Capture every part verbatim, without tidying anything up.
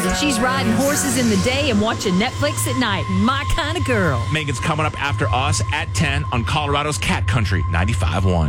She's riding horses in the day and watching Netflix at night. My kind of girl. Megan's coming up after us at ten on Colorado's Cat Country ninety-five point one.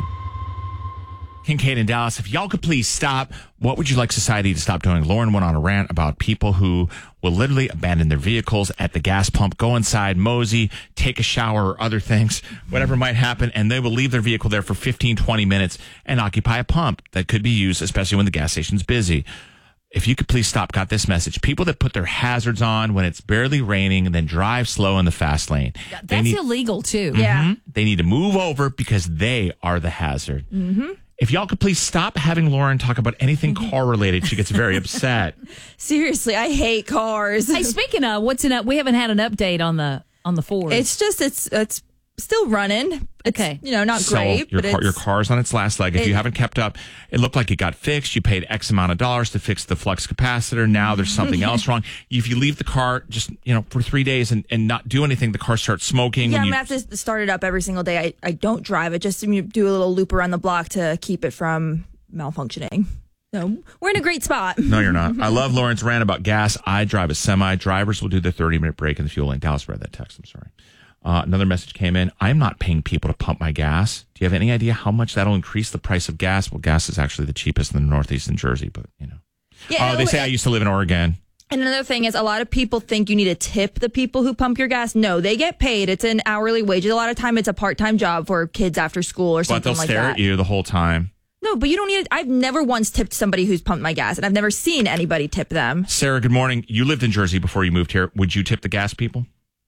Kincaid and Dallas, if y'all could please stop, what would you like society to stop doing? Lauren went on a rant about people who will literally abandon their vehicles at the gas pump, go inside, mosey, take a shower or other things, whatever might happen, and they will leave their vehicle there for fifteen, twenty minutes and occupy a pump that could be used, especially when the gas station's busy. If you could please stop, got this message. People that put their hazards on when it's barely raining and then drive slow in the fast lane. That's need, illegal, too. Mm-hmm, Yeah. They need to move over because they are the hazard. Mm-hmm. If y'all could please stop having Lauren talk about anything car related, she gets very upset. Seriously, I hate cars. Hey, speaking of, what's in up? We haven't had an update on the on the Ford. It's just it's it's still running. It's, okay, you know, not so great. Your but car, it's, your car's on its last leg. If it, you haven't kept up, it looked like it got fixed. You paid X amount of dollars to fix the flux capacitor. Now there's something else wrong. If you leave the car just you know for three days and, and not do anything, the car starts smoking. Yeah, when I'm you, gonna have to start it up every single day. I, I don't drive it, just to do a little loop around the block to keep it from malfunctioning. So we're in a great spot. No, you're not. I love Lauren's rant about gas. I drive a semi. Drivers will do their thirty minute break in the fuel lane. Dallas read that text. I'm sorry. Uh, another message came in. I'm not paying people to pump my gas. Do you have any idea how much that'll increase the price of gas? Well, gas is actually the cheapest in the Northeast in Jersey, but you know. Yeah, oh, they say I used to live in Oregon. And another thing is, a lot of people think you need to tip the people who pump your gas. No, they get paid. It's an hourly wage. A lot of time, it's a part-time job for kids after school or something But they'll like stare that. at you the whole time. No, but you don't need it. I've never once tipped somebody who's pumped my gas, and I've never seen anybody tip them. Sarah, good morning. You lived in Jersey before you moved here. Would you tip the gas people?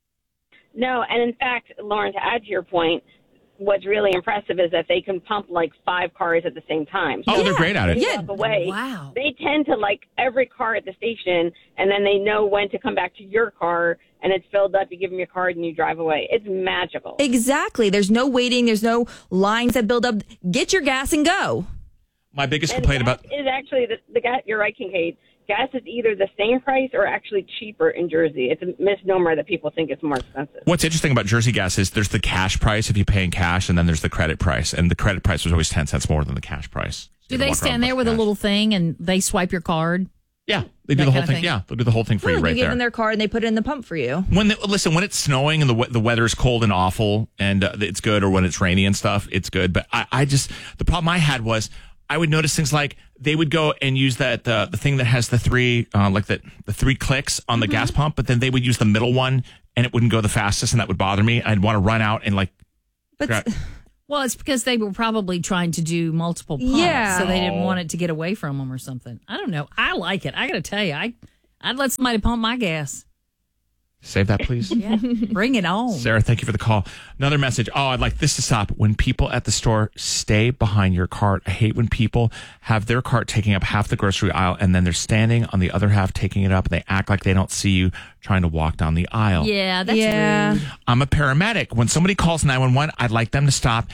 No, and in fact, Lauren, to add to your point, what's really impressive is that they can pump like five cars at the same time. Oh, So they're great at it. yeah. Away, wow. They tend to like every car at the station, and then they know when to come back to your car, and it's filled up. You give them your card, and you drive away. It's magical. Exactly. There's no waiting. There's no lines that build up. Get your gas and go. My biggest and complaint gas about is actually the, the gas. You're right, Kincaid. Gas is either the same price or actually cheaper in Jersey. It's a misnomer that people think it's more expensive. What's interesting about Jersey gas is there's the cash price if you pay in cash, and then there's the credit price. And the credit price was always ten cents more than the cash price. So do they stand there with a little thing and they swipe your card? Yeah, they do That the whole kind of thing. thing? Yeah, they'll do the whole thing for Yeah, you right you give there. them their card, and they put it in the pump for you. When they, listen, when it's snowing and the we- the weather is cold and awful, and uh, it's good, or when it's rainy and stuff, it's good. But I, I just the problem I had was I would notice things like they would go and use that uh, the thing that has the three uh, like the the three clicks on the mm-hmm. gas pump, but then they would use the middle one and it wouldn't go the fastest, and that would bother me. I'd want to run out and like. But grab- Well, it's because they were probably trying to do multiple pumps, Yeah. so they didn't want it to get away from them or something. I don't know. I like it. I got to tell you, I I'd let somebody pump my gas. Save that, please. Yeah, bring it on. Sarah, thank you for the call. Another message. Oh, I'd like this to stop. When people at the store stay behind your cart, I hate when people have their cart taking up half the grocery aisle and then they're standing on the other half taking it up and they act like they don't see you trying to walk down the aisle. Yeah, that's Yeah. rude. I'm a paramedic. When somebody calls nine one one, I'd like them to stop.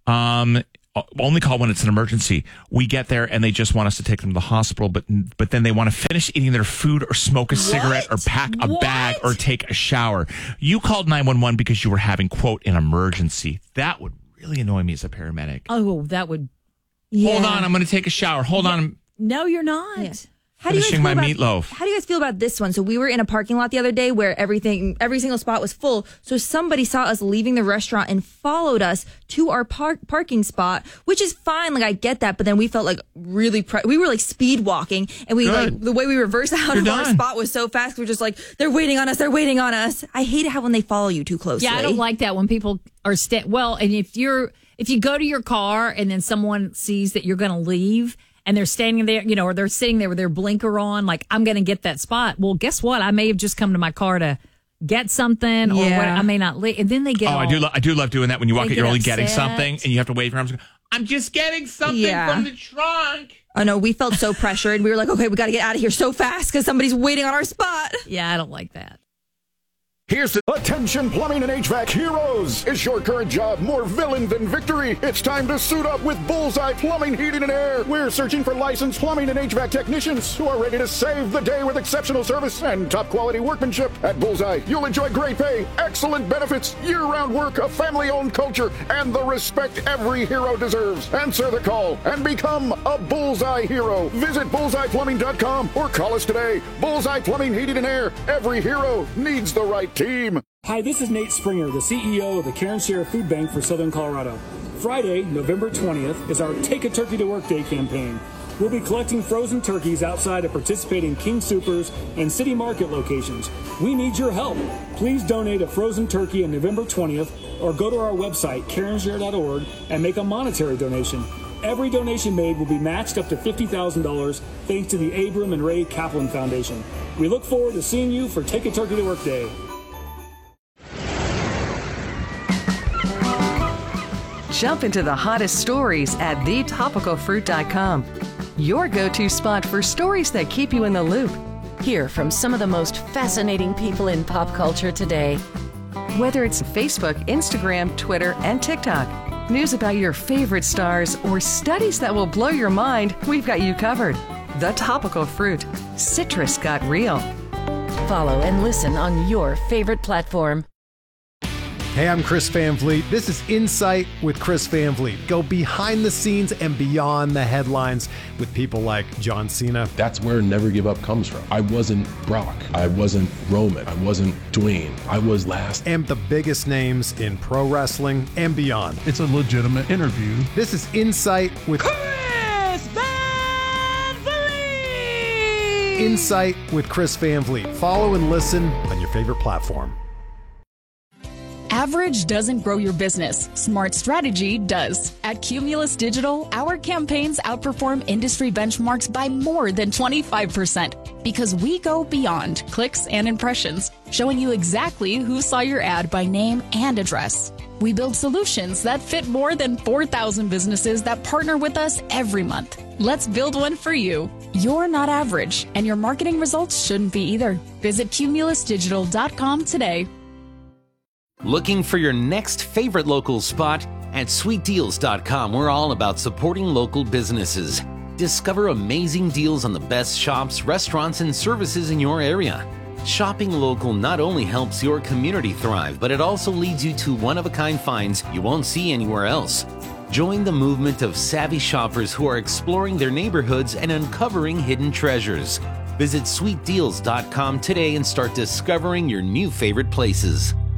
Um, only call when it's an emergency. We get there and they just want us to take them to the hospital, but but then they want to finish eating their food or smoke a cigarette or pack a What? bag or take a shower. You called nine one one because you were having, quote, an emergency. That would really annoy me as a paramedic. Oh, that would. Hold on, I'm going to take a shower. Hold on, I'm No, you're not. Yeah. How do you guys finishing feel my about, meatloaf. How do you guys feel about this one? So we were in a parking lot the other day where everything, every single spot was full. So somebody saw us leaving the restaurant and followed us to our park, parking spot, which is fine. Like I get that, but then we felt like really, pre- we were like speed walking, and we Good. like the way we reversed out You're of our done. spot was so fast. We were just like, they're waiting on us. They're waiting on us. I hate it how when they follow you too closely. Yeah, I don't like that when people are sta- well, and if you're if you go to your car and then someone sees that you're going to leave and they're standing there, you know, or they're sitting there with their blinker on, like I'm going to get that spot. Well, guess what? I may have just come to my car to get something, or Yeah. what, I may not leave, and then they get. Oh, all, I do. Lo- I do love doing that when you walk They in. You're get only getting upset. something, and you have to wave your arms. I'm just getting something Yeah. from the trunk. Oh no, we felt so pressured. We were like, okay, we got to get out of here so fast because somebody's waiting on our spot. Yeah, I don't like that. Here's the Attention Plumbing and H V A C Heroes. Is your current job more villain than victory? It's time to suit up with Bullseye Plumbing, Heating, and Air. We're searching for licensed plumbing and H V A C technicians who are ready to save the day with exceptional service and top quality workmanship. At Bullseye, you'll enjoy great pay, excellent benefits, year-round work, a family-owned culture, and the respect every hero deserves. Answer the call and become a Bullseye hero. Visit bullseye plumbing dot com or call us today. Bullseye Plumbing, Heating, and Air. Every hero needs the right team. Hi, this is Nate Springer, the C E O of the Karen Share Food Bank for Southern Colorado. Friday, November twentieth, is our Take a Turkey to Work Day campaign. We'll be collecting frozen turkeys outside of participating King Soopers and City Market locations. We need your help. Please donate a frozen turkey on November twentieth or go to our website, karen share dot org, and make a monetary donation. Every donation made will be matched up to fifty thousand dollars thanks to the Abram and Ray Kaplan Foundation. We look forward to seeing you for Take a Turkey to Work Day. Jump into the hottest stories at the topical fruit dot com. Your go-to spot for stories that keep you in the loop. Hear from some of the most fascinating people in pop culture today. Whether it's Facebook, Instagram, Twitter, and TikTok, news about your favorite stars, or studies that will blow your mind, we've got you covered. The Topical Fruit. Citrus got real. Follow and listen on your favorite platform. Hey, I'm Chris Van Vliet. This is Insight with Chris Van Vliet. Go behind the scenes and beyond the headlines with people like John Cena. That's where Never Give Up comes from. I wasn't Brock. I wasn't Roman. I wasn't Dwayne. I was last. And the biggest names in pro wrestling and beyond. It's a legitimate interview. This is Insight with Chris Van Vliet. Insight with Chris Van Vliet. Follow and listen on your favorite platform. Average doesn't grow your business. Smart strategy does. At Cumulus Digital, our campaigns outperform industry benchmarks by more than twenty-five percent because we go beyond clicks and impressions, showing you exactly who saw your ad by name and address. We build solutions that fit more than four thousand businesses that partner with us every month. Let's build one for you. You're not average, and your marketing results shouldn't be either. Visit cumulus digital dot com today. Looking for your next favorite local spot? At sweet deals dot com, we're all about supporting local businesses. Discover amazing deals on the best shops, restaurants, and services in your area. Shopping local not only helps your community thrive, but it also leads you to one-of-a-kind finds you won't see anywhere else. Join the movement of savvy shoppers who are exploring their neighborhoods and uncovering hidden treasures. Visit sweet deals dot com today and start discovering your new favorite places.